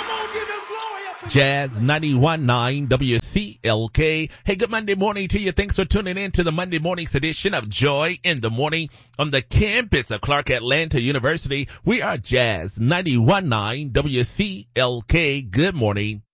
Jazz 91.9 WCLK. Hey, good Monday morning to you. Thanks for tuning in to the Monday morning's edition of Joy in the Morning on the campus of Clark Atlanta University. We are Jazz 91.9 WCLK. Good morning.